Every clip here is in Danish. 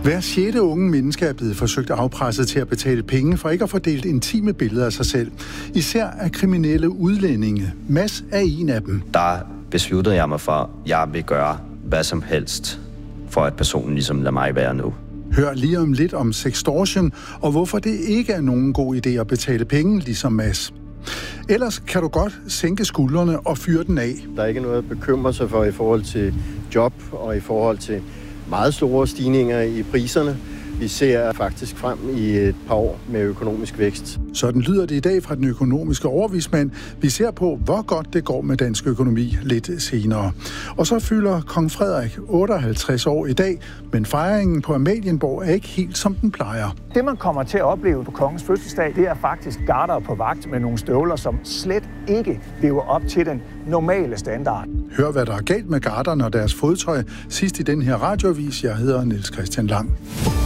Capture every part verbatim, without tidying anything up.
Hver sjette unge menneske er blevet forsøgt afpresset til at betale penge for ikke at få delt intime billeder af sig selv. Især af kriminelle udlændinge. Mads er en af dem. Der besluttede jeg mig for, at jeg vil gøre hvad som helst, for at personen ligesom lader mig være nu. Hør lige om lidt om sextortion, og hvorfor det ikke er nogen god idé at betale penge, ligesom Mads. Ellers kan du godt sænke skuldrene og fyre den af. Der er ikke noget at bekymre sig for i forhold til job og i forhold til meget store stigninger i priserne. Vi ser faktisk frem i et par år med økonomisk vækst. Sådan lyder det i dag fra den økonomiske overvismand. Vi ser på, hvor godt det går med dansk økonomi lidt senere. Og så fylder kong Frederik otteoghalvtreds år i dag, men fejringen på Amalienborg er ikke helt som den plejer. Det, man kommer til at opleve på kongens fødselsdag, det er faktisk garder på vagt med nogle støvler, som slet ikke lever op til den normale standard. Hør, hvad der er galt med garderne og deres fodtøj sidst i den her radioavis. Jeg hedder Niels Christian Lang.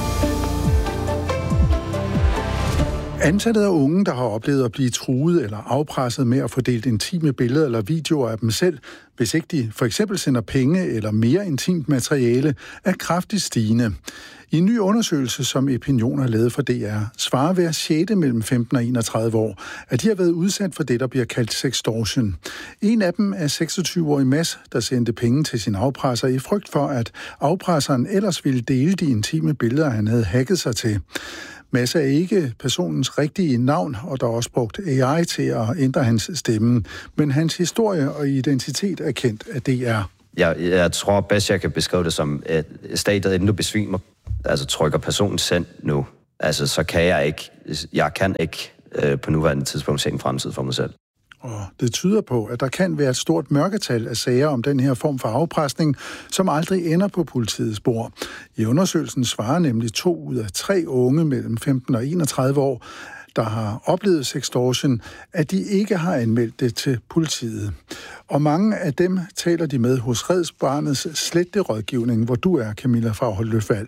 Antallet af unge, der har oplevet at blive truet eller afpresset med at få delt intime billeder eller videoer af dem selv, hvis ikke de for eksempel sender penge eller mere intimt materiale, er kraftigt stigende. I en ny undersøgelse, som Epinion har lavet for D R, svarer hver sjette mellem femten og enogtredive år, at de har været udsat for det, der bliver kaldt sextortion. En af dem er seksogtyve-årig Mads, der sendte penge til sin afpresser i frygt for, at afpresseren ellers ville dele de intime billeder, han havde hacket sig til. Mads er ikke personens rigtige navn, og der er også brugt A I til at ændre hans stemme. Men hans historie og identitet er kendt af D R. Jeg, jeg tror bedst, jeg kan beskrive det som, at stadig inden du besvimer, altså trykker personen send nu, altså så kan jeg ikke, jeg kan ikke øh, på nuværende tidspunkt se en fremtid for mig selv. Og det tyder på, at der kan være et stort mørketal af sager om den her form for afpresning, som aldrig ender på politiets spor. I undersøgelsen svarer nemlig to ud af tre unge mellem femten og enogtredive år, der har oplevet sextortion, at de ikke har anmeldt det til politiet. Og mange af dem taler de med hos Red Barnets sletterådgivning, hvor du er, Camilla Faghold Løfvald.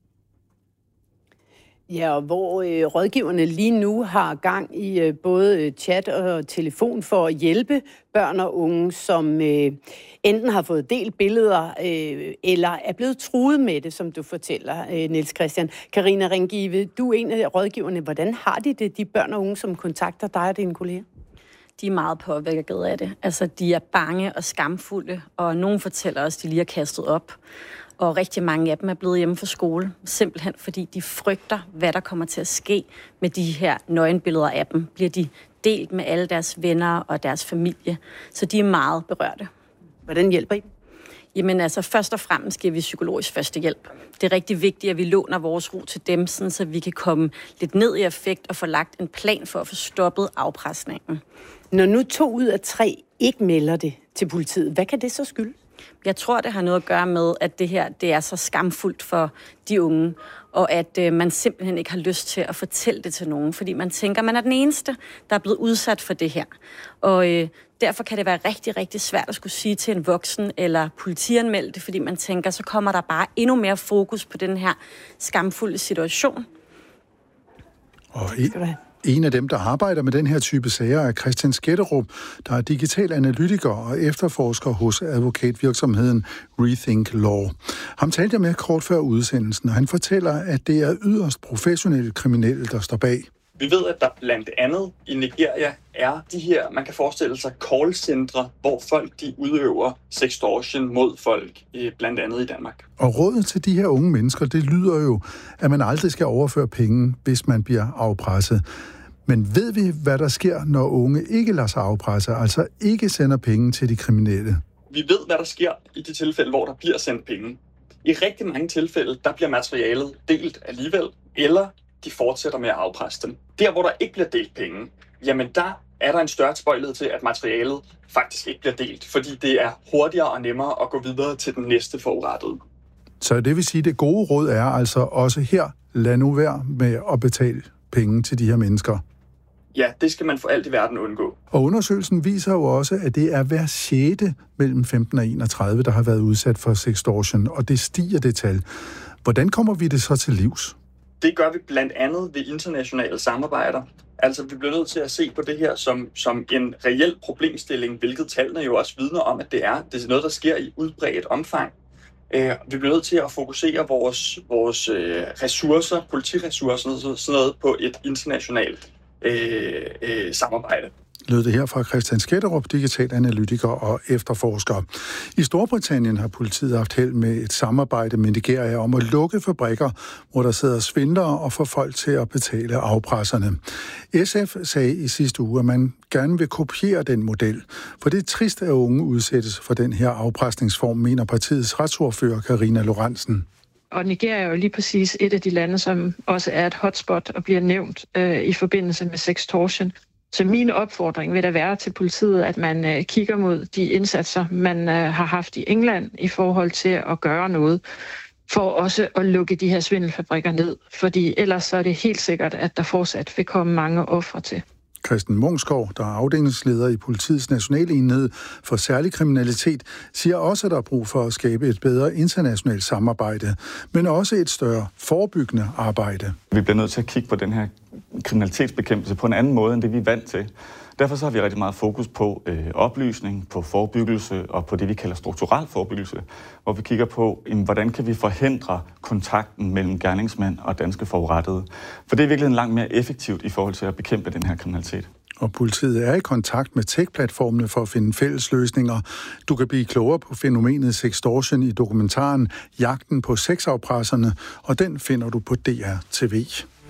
Ja, og hvor øh, rådgiverne lige nu har gang i øh, både chat og telefon for at hjælpe børn og unge, som øh, enten har fået delt billeder øh, eller er blevet truet med det, som du fortæller, øh, Niels Christian. Karina Ringive, du er en af rådgiverne. Hvordan har de det, de børn og unge, som kontakter dig og dine kolleger? De er meget påvirket af det. Altså, de er bange og skamfulde, og nogen fortæller også, at de lige har kastet op. Og rigtig mange af dem er blevet hjemme fra skole, simpelthen fordi de frygter, hvad der kommer til at ske med de her nøgenbilleder af dem. Bliver de delt med alle deres venner og deres familie, så de er meget berørte. Hvordan hjælper I dem? Jamen altså, først og fremmest giver vi psykologisk førstehjælp. Det er rigtig vigtigt, at vi låner vores ro til dem, sådan, så vi kan komme lidt ned i effekt og få lagt en plan for at få stoppet afpresningen. Når nu to ud af tre ikke melder det til politiet, hvad kan det så skyldes? Jeg tror, det har noget at gøre med, at det her det er så skamfuldt for de unge, og at øh, man simpelthen ikke har lyst til at fortælle det til nogen, fordi man tænker, at man er den eneste, der er blevet udsat for det her. Og øh, derfor kan det være rigtig, rigtig svært at skulle sige til en voksen eller politianmelde det, fordi man tænker, så kommer der bare endnu mere fokus på den her skamfulde situation. Og i En af dem, der arbejder med den her type sager, er Christian Sketterup, der er digital analytiker og efterforsker hos advokatvirksomheden Rethink Law. Ham talte jeg med kort før udsendelsen, og han fortæller, at det er yderst professionelle kriminelle, der står bag. Vi ved, at der blandt andet i Nigeria er de her, man kan forestille sig, callcentre, hvor folk de udøver sextortion mod folk, blandt andet i Danmark. Og rådet til de her unge mennesker, det lyder jo, at man aldrig skal overføre penge, hvis man bliver afpresset. Men ved vi, hvad der sker, når unge ikke lader sig afpresse, altså ikke sender penge til de kriminelle? Vi ved, hvad der sker i de tilfælde, hvor der bliver sendt penge. I rigtig mange tilfælde, der bliver materialet delt alligevel, eller de fortsætter med at afpresse dem. Der, hvor der ikke bliver delt penge, jamen der er der en større tilbøjelighed til, at materialet faktisk ikke bliver delt, fordi det er hurtigere og nemmere at gå videre til den næste forurettede. Så det vil sige, at det gode råd er altså også her, lad nu være med at betale penge til de her mennesker. Ja, det skal man for alt i verden undgå. Og undersøgelsen viser jo også, at det er hver sjette mellem femten og enogtredive, der har været udsat for sextortion, og det stiger det tal. Hvordan kommer vi det så til livs? Det gør vi blandt andet ved internationale samarbejder. Altså, vi bliver nødt til at se på det her som, som en reel problemstilling, hvilket tallene jo også vidner om, at det er. Det er noget, der sker i udbredt omfang. Øh, vi bliver nødt til at fokusere vores, vores øh, ressourcer, politiressourcer og sådan noget på et internationalt øh, øh, samarbejde. Lød det her fra Christian Skætterup, digital analytiker og efterforsker. I Storbritannien har politiet haft held med et samarbejde med Nigeria om at lukke fabrikker, hvor der sidder svindlere og får folk til at betale afpresserne. S F sagde i sidste uge, at man gerne vil kopiere den model, for det er trist, at unge udsættes for den her afpresningsform, mener partiets retsordfører Karina Lorentzen. Og Nigeria er jo lige præcis et af de lande, som også er et hotspot og bliver nævnt øh, i forbindelse med sextortion. Så min opfordring vil da være til politiet, at man øh, kigger mod de indsatser, man øh, har haft i England i forhold til at gøre noget, for også at lukke de her svindelfabrikker ned. Fordi ellers så er det helt sikkert, at der fortsat vil komme mange ofre til. Christen Mungskov, der er afdelingsleder i politiets nationale enhed for særlig kriminalitet, siger også, at der er brug for at skabe et bedre internationalt samarbejde, men også et større forebyggende arbejde. Vi bliver nødt til at kigge på den her kriminalitetsbekæmpelse på en anden måde, end det vi er vant til. Derfor så har vi rigtig meget fokus på øh, oplysning, på forebyggelse og på det, vi kalder strukturel forebyggelse, hvor vi kigger på, jamen, hvordan kan vi forhindre kontakten mellem gerningsmænd og danske forurettede. For det er virkelig langt mere effektivt i forhold til at bekæmpe den her kriminalitet. Og politiet er i kontakt med tech-platformene for at finde fælles løsninger. Du kan blive klogere på fænomenet sextortion i dokumentaren Jagten på sexafpresserne, og den finder du på D R T V.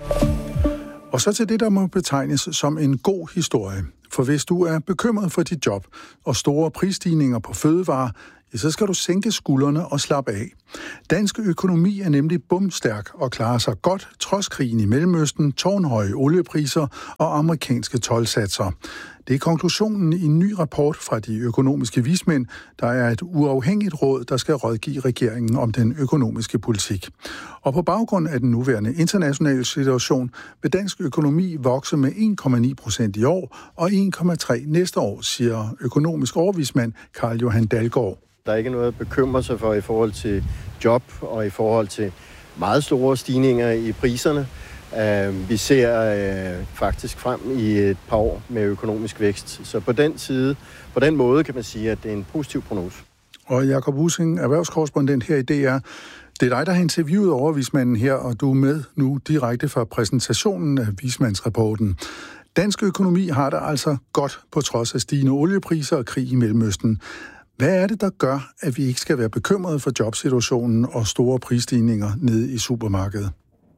Og så til det, der må betegnes som en god historie. For hvis du er bekymret for dit job og store prisstigninger på fødevarer, så skal du sænke skuldrene og slappe af. Dansk økonomi er nemlig bumstærk og klarer sig godt trods krigen i Mellemøsten, tårnhøje oliepriser og amerikanske toldsatser. Det er konklusionen i en ny rapport fra de økonomiske vismænd, der er et uafhængigt råd, der skal rådgive regeringen om den økonomiske politik. Og på baggrund af den nuværende internationale situation vil dansk økonomi vokse med en komma ni procent i år og en komma tre næste år, siger økonomisk overvismand Carl Johan Dalgaard. Der er ikke noget at bekymre sig for i forhold til job og i forhold til meget store stigninger i priserne. Vi ser faktisk frem i et par år med økonomisk vækst. Så på den side, på den måde kan man sige, at det er en positiv prognose. Og Jakob Ussing, erhvervskorrespondent her i D R. Det er dig, der har interviewet overvismanden her, og du er med nu direkte fra præsentationen af vismandsrapporten. Dansk økonomi har det altså godt på trods af stigende oliepriser og krig i Mellemøsten. Hvad er det, der gør, at vi ikke skal være bekymrede for jobsituationen og store prisstigninger nede i supermarkedet?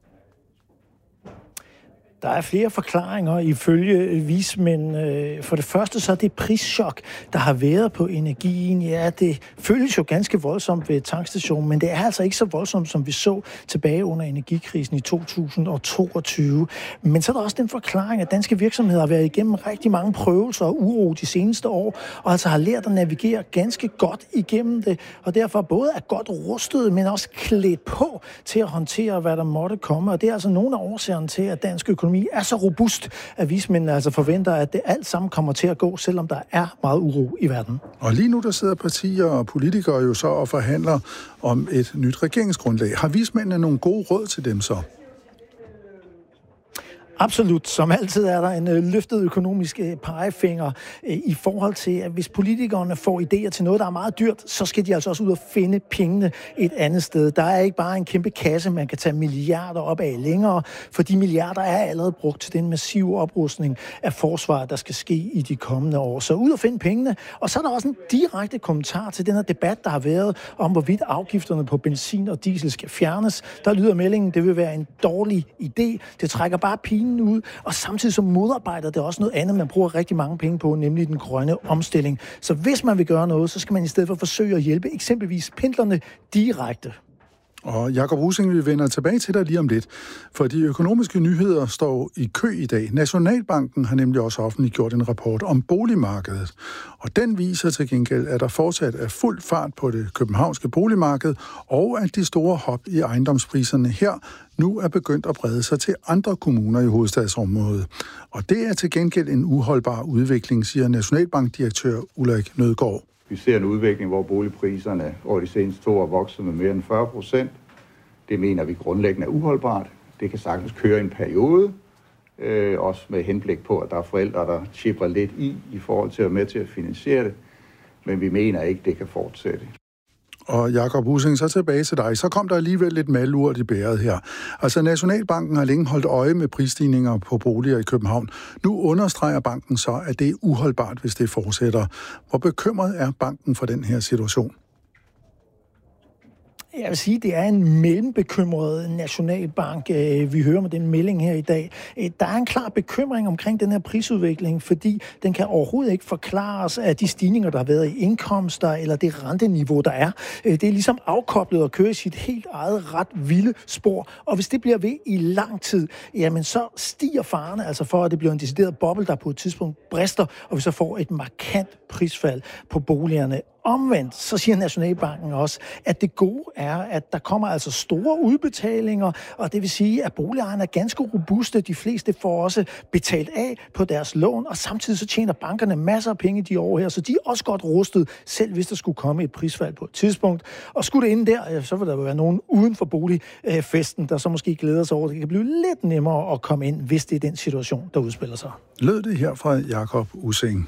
Der er flere forklaringer ifølge vismænd. For det første så er det prischok, der har været på energien. Ja, det føles jo ganske voldsomt ved tankstationen, men det er altså ikke så voldsomt, som vi så tilbage under energikrisen i to tusind og toogtyve. Men så er der også den forklaring, at danske virksomheder har været igennem rigtig mange prøvelser og uro de seneste år, og altså har lært at navigere ganske godt igennem det, og derfor både er godt rustet, men også klædt på til at håndtere, hvad der måtte komme. Og det er altså nogle af årsagerne til, at dansk økonomi er så robust, at vismændene altså forventer, at det alt sammen kommer til at gå, selvom der er meget uro i verden. Og lige nu der sidder partier og politikere jo så og forhandler om et nyt regeringsgrundlag. Har vismændene nogle gode råd til dem så? Absolut. Som altid er der en øh, løftet økonomisk øh, pegefinger øh, i forhold til, at hvis politikerne får idéer til noget, der er meget dyrt, så skal de altså også ud og finde pengene et andet sted. Der er ikke bare en kæmpe kasse, man kan tage milliarder op af længere, for de milliarder er allerede brugt til den massive oprustning af forsvaret, der skal ske i de kommende år. Så ud og finde pengene. Og så er der også en direkte kommentar til den her debat, der har været om, hvorvidt afgifterne på benzin og diesel skal fjernes. Der lyder meldingen, det vil være en dårlig idé. Det trækker bare pinen ud, og samtidig så modarbejder det også noget andet, man bruger rigtig mange penge på, nemlig den grønne omstilling. Så hvis man vil gøre noget, så skal man i stedet for forsøge at hjælpe eksempelvis pendlerne direkte. Og Jakob Ussing, vi vender tilbage til dig lige om lidt, for de økonomiske nyheder står i kø i dag. Nationalbanken har nemlig også offentliggjort en rapport om boligmarkedet, og den viser til gengæld, at der fortsat er fuld fart på det københavnske boligmarked, og at de store hop i ejendomspriserne her nu er begyndt at brede sig til andre kommuner i hovedstadsområdet. Og det er til gengæld en uholdbar udvikling, siger Nationalbankdirektør Ulrik Nødgaard. Vi ser en udvikling, hvor boligpriserne over de seneste to år vokser med mere end fyrre procent. Det mener vi grundlæggende er uholdbart. Det kan sagtens køre en periode, øh, også med henblik på, at der er forældre, der chipper lidt i, i forhold til at være med til at finansiere det. Men vi mener ikke, det kan fortsætte. Og Jakob Ussing, så tilbage til dig. Så kom der alligevel lidt malurt i bæret her. Altså, Nationalbanken har længe holdt øje med prisstigninger på boliger i København. Nu understreger banken så, at det er uholdbart, hvis det fortsætter. Hvor bekymret er banken for den her situation? Jeg vil sige, at det er en mellembekymret nationalbank. Vi hører med den melding her i dag. Der er en klar bekymring omkring den her prisudvikling, fordi den kan overhovedet ikke forklares af de stigninger, der har været i indkomster eller det renteniveau, der er. Det er ligesom afkoblet og kører i sit helt eget ret vilde spor. Og hvis det bliver ved i lang tid, jamen så stiger farerne altså for, at det bliver en decideret boble, der på et tidspunkt brister, og vi så får et markant prisfald på boligerne. Omvendt, så siger Nationalbanken også, at det gode er, at der kommer altså store udbetalinger, og det vil sige, at boligejerne er ganske robuste. De fleste får også betalt af på deres lån, og samtidig så tjener bankerne masser af penge de år her, så de er også godt rustet, selv hvis der skulle komme et prisfald på et tidspunkt. Og skulle det inde der, så vil der være nogen uden for boligfesten, der så måske glæder sig over, det kan blive lidt nemmere at komme ind, hvis det er den situation, der udspiller sig. Lød det her fra Jakob Ussing.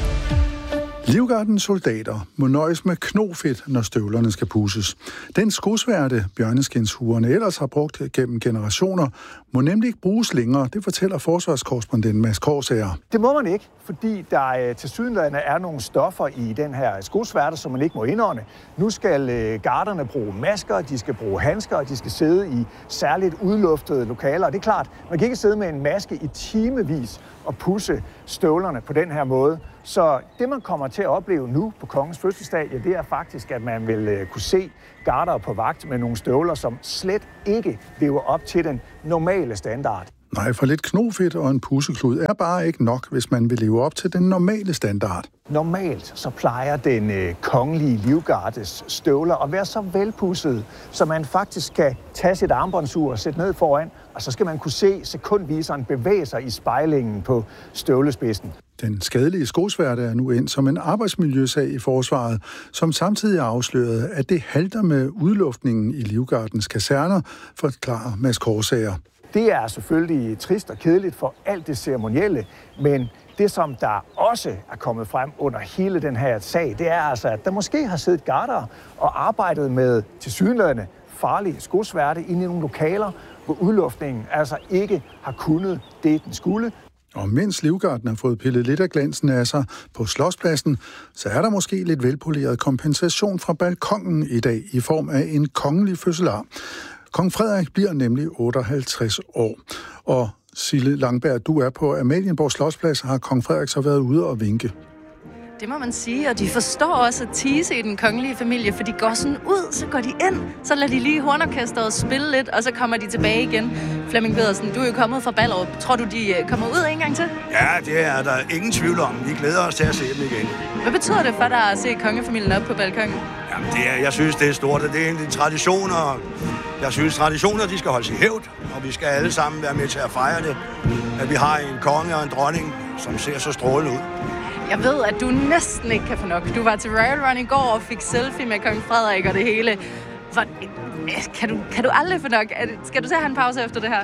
Livgardens soldater må nøjes med knofedt, når støvlerne skal pudses. Den skosværte bjørneskinshuerne ellers har brugt gennem generationer, må nemlig ikke bruges længere. Det fortæller forsvarskorrespondent Mads Korsager. Det må man ikke, fordi der tilsyneladende er nogle stoffer i den her skosværte, som man ikke må indånde. Nu skal garderne bruge masker, de skal bruge handsker, og de skal sidde i særligt udluftede lokaler. Og det er klart, man kan ikke sidde med en maske i timevis og pudse støvlerne på den her måde. Så det, man kommer til at opleve nu på kongens fødselsdag, ja, det er faktisk, at man vil uh, kunne se garder på vagt med nogle støvler, som slet ikke lever op til den normale standard. Nej, for lidt knofedt og en pusseklud er bare ikke nok, hvis man vil leve op til den normale standard. Normalt så plejer den øh, kongelige livgardes støvler at være så velpudset, så man faktisk kan tage sit armbåndsur og sætte ned foran, og så skal man kunne se sekundviseren bevæge sig i spejlingen på støvlespidsen. Den skadelige skosværte er nu ind som en arbejdsmiljøsag i forsvaret, som samtidig afslørede, at det halter med udluftningen i Livgardens kaserner, forklarer Mads Korsager. Det er selvfølgelig trist og kedeligt for alt det ceremonielle, men det, som der også er kommet frem under hele den her sag, det er altså, at der måske har siddet garder og arbejdet med tilsyneladende farlige skosværte inde i nogle lokaler, hvor udluftningen altså ikke har kunnet det, den skulle. Og mens Livgarden har fået pillet lidt af glansen af sig på Slotspladsen, så er der måske lidt velpoleret kompensation fra balkongen i dag i form af en kongelig fødselar. Kong Frederik bliver nemlig otteoghalvtreds år. Og Sille Langberg, du er på Amalienborg Slotsplads, har kong Frederik så været ude og vinke. Det må man sige, og de forstår også at tease i den kongelige familie, for de går sådan ud, så går de ind, så lader de lige hornorkesteret spille lidt, og så kommer de tilbage igen. Flemming Pedersen, du er jo kommet fra Ballerup. Tror du, de kommer ud en gang til? Ja, det er der ingen tvivl om. Vi glæder os til at se dem igen. Hvad betyder det for dig at se kongefamilien op på balkongen? Jamen, det er, jeg synes, det er stort, det er en tradition, og jeg synes, traditioner, de skal holdes i hævd, og vi skal alle sammen være med til at fejre det, at vi har en konge og en dronning, som ser så strålende ud. Jeg ved, at du næsten ikke kan få nok. Du var til Royal Run i går og fik selfie med kong Frederik og det hele. For, kan, du, kan du aldrig få nok? Skal du tage en pause efter det her?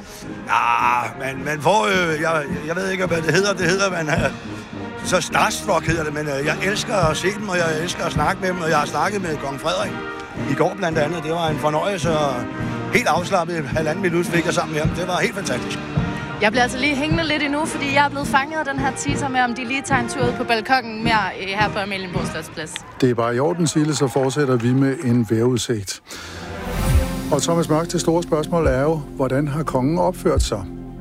Ja, men man får øh, jeg, jeg ved ikke, hvad det hedder. Det hedder, man er så starstruck hedder det, men øh, jeg elsker at se dem, og jeg elsker at snakke med dem, og jeg har snakket med kong Frederik i går blandt andet. Det var en fornøjelse, og helt afslappet halvanden minut fik jeg sammen med ham. Det var helt fantastisk. Jeg bliver altså lige hængende lidt endnu, fordi jeg er blevet fanget af den her teaser med, om de lige tager en tur ud på balkongen mere her på Amalienborg Slotsplads. Det er bare i orden, Sille, så fortsætter vi med en vejrudsigt. Og Thomas Mørk, til store spørgsmål er jo, hvordan har kongen opført sig?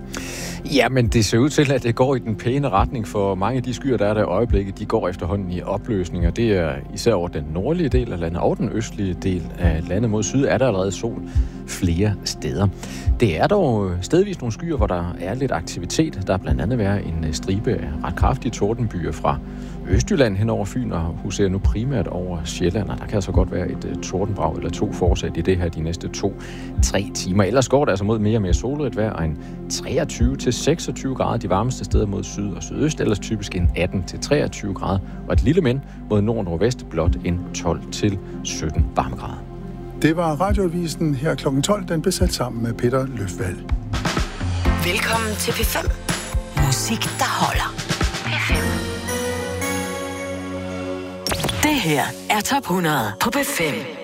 Ja, men det ser ud til, at det går i den pæne retning, for mange af de skyer, der er der i øjeblikket, de går efterhånden i opløsning, og det er især over den nordlige del af landet og den østlige del af landet mod syd, er der allerede sol flere steder. Det er dog stedvis nogle skyer, hvor der er lidt aktivitet. Der er blandt andet været en stribe af ret kraftige tordenbyer fra Østjylland hen over Fyn, og huserer nu primært over Sjælland, og der kan altså godt være et tordenbrag eller to fortsat i det her de næste to-tre timer. Ellers går det altså mod mere og mere solrigt vejr, og en treogtyve til seksogtyve grader de varmeste steder mod syd og sydøst, ellers typisk en atten til treogtyve grader, og et lille men mod nord og nordvest blot en tolv til sytten varmegrader. Det var Radioavisen her klokken tolv, den blev sat sammen med Peter Løfvald. Velkommen til P fem. Musik, der holder. P fem. Det her er Top hundrede på P fem.